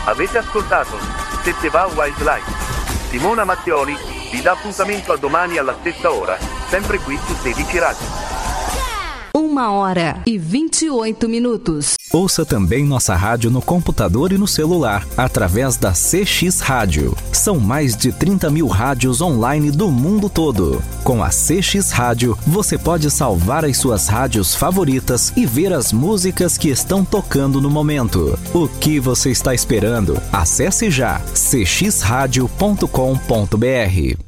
Avete ascoltato 7 va Wildlife. Simona Mattioli vi dà appuntamento a domani alla stessa ora, sempre qui su 16 Radio. 1h28. Ouça também nossa rádio no computador e no celular, através da CX Rádio. São mais de 30 mil rádios online do mundo todo. Com a CX Rádio, você pode salvar as suas rádios favoritas e ver as músicas que estão tocando no momento. O que você está esperando? Acesse já cxradio.com.br.